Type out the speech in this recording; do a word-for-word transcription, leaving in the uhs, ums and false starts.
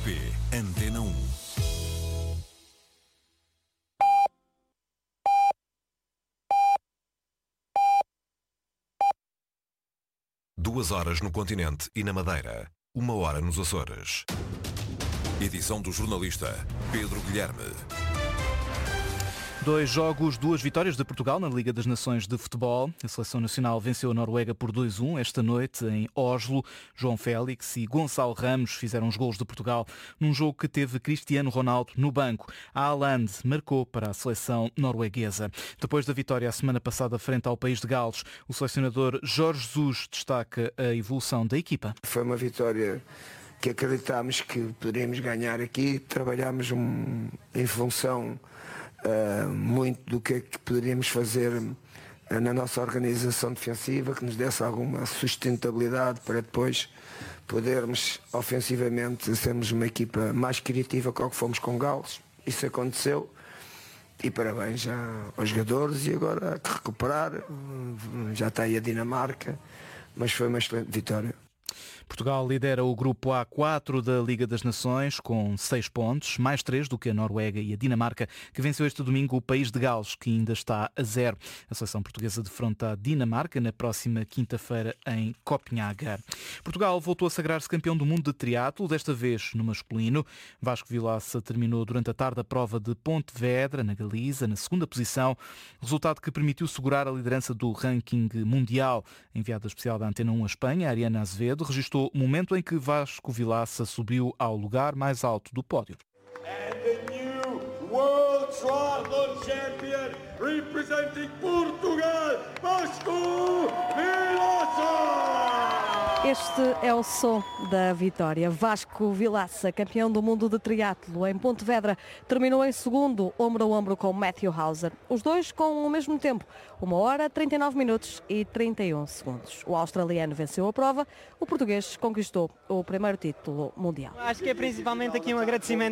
P, Antena um. Duas horas no continente e na Madeira. Uma hora nos Açores. Edição do jornalista Pedro Guilherme. Dois jogos, duas vitórias de Portugal na Liga das Nações de Futebol. A Seleção Nacional venceu a Noruega por dois a um esta noite em Oslo. João Félix e Gonçalo Ramos fizeram os golos de Portugal num jogo que teve Cristiano Ronaldo no banco. A Haaland marcou para a seleção norueguesa. Depois da vitória a semana passada frente ao país de Gales, o selecionador Jorge Jesus destaca a evolução da equipa. Foi uma vitória que acreditámos que poderíamos ganhar aqui. Trabalhámos um, em função Uh, muito do que é que poderíamos fazer uh, na nossa organização defensiva, que nos desse alguma sustentabilidade para depois podermos ofensivamente sermos uma equipa mais criativa que o que fomos com Gales. Isso aconteceu e parabéns já aos jogadores, e agora há que recuperar, uh, já está aí a Dinamarca, mas foi uma excelente vitória. Portugal lidera o grupo A quatro da Liga das Nações com seis pontos, mais três do que a Noruega e a Dinamarca, que venceu este domingo o país de Gales, que ainda está a zero. A seleção portuguesa defronta a Dinamarca na próxima quinta-feira em Copenhaga. Portugal voltou a sagrar-se campeão do mundo de triatlo, desta vez no masculino. Vasco Vilaça terminou durante a tarde a prova de Pontevedra, na Galiza, na segunda posição, resultado que permitiu segurar a liderança do ranking mundial. A enviada especial da Antena um à Espanha, Ariana Azevedo, registrou o momento em que Vasco Vilaça subiu ao lugar mais alto do pódio. And the new World Triathlon Champion representing Portugal, Vasco Vilaça! Este é o som da vitória. Vasco Vilaça, campeão do mundo de triatlo em Pontevedra, terminou em segundo, ombro a ombro com Matthew Hauser. Os dois com o mesmo tempo, uma hora, trinta e nove minutos e trinta e um segundos. O australiano venceu a prova, o português conquistou o primeiro título mundial. Acho que é principalmente aqui um agradecimento